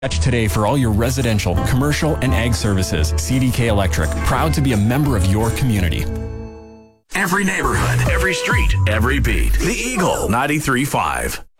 Today for all your residential, commercial, and ag services. CDK Electric, proud to be a member of your community. Every neighborhood, every street, every beat. The Eagle 93.5.